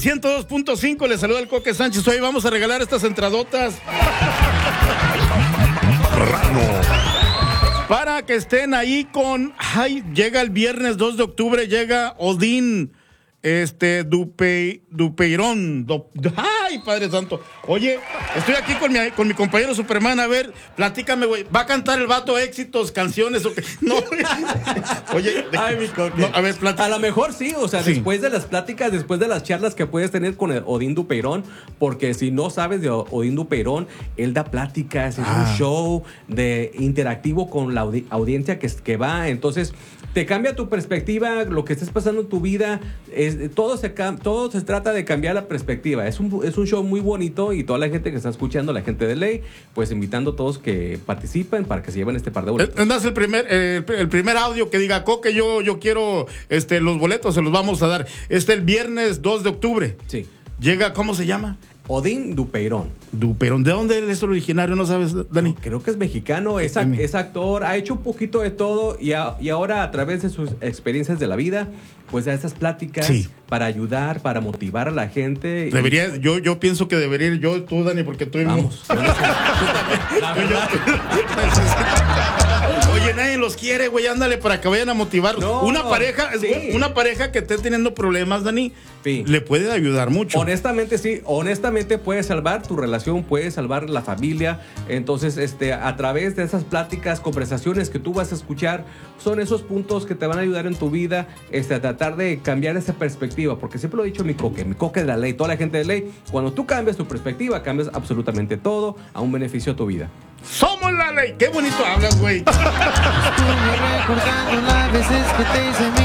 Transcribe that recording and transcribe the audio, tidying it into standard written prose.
102.5, le saluda el Coque Sánchez. Hoy vamos a regalar estas entradotas para que estén ahí con... Ay, llega el viernes 2 de octubre, llega Odín Dupeirón. Ay, Padre Santo. Oye, estoy aquí con mi compañero Superman. A ver, platícame, güey. ¿Va a cantar el vato éxitos, canciones o qué? No. Oye, ay, mi Coque. No, a ver, a lo mejor sí, o sea, sí. Después de las pláticas, después de las charlas que puedes tener con el Odín Dupeirón, porque si no sabes de Odín Dupeirón, él da pláticas, es un show de interactivo con la audiencia que va. Entonces, te cambia tu perspectiva, lo que estés pasando en tu vida. Todo se trata de cambiar la perspectiva. Es un show muy bonito y toda la gente que está escuchando, la gente de Ley, pues invitando a todos que participen para que se lleven este par de boletos. Es el primer audio que diga, Coque, yo quiero los boletos, se los vamos a dar. El viernes 2 de octubre. Sí. Llega, ¿cómo se llama? Odín Dupeirón. Dupeirón. ¿De dónde es originario? ¿No sabes, Dani? Creo que es mexicano, es actor, ha hecho un poquito de todo y ahora a través de sus experiencias de la vida, pues da esas pláticas para ayudar, para motivar a la gente. Yo pienso que debería ir tú, Dani, porque tú... Vamos. Oye, nadie los quiere, güey, ándale para que vayan a motivarlos. No, una pareja que esté teniendo problemas, Dani, le puede ayudar mucho. Honestamente, sí. Honestamente puede salvar tu relación, puede salvar la familia. Entonces, a través de esas pláticas, conversaciones que tú vas a escuchar, son esos puntos que te van a ayudar en tu vida, a tratar de cambiar esa perspectiva. Porque siempre lo he dicho mi Coque de la Ley, toda la gente de Ley. Cuando tú cambias tu perspectiva, cambias absolutamente todo a un beneficio de tu vida. ¡Somos la Ley! ¡Qué bonito hablas, güey! Estuve recordando las veces que te hice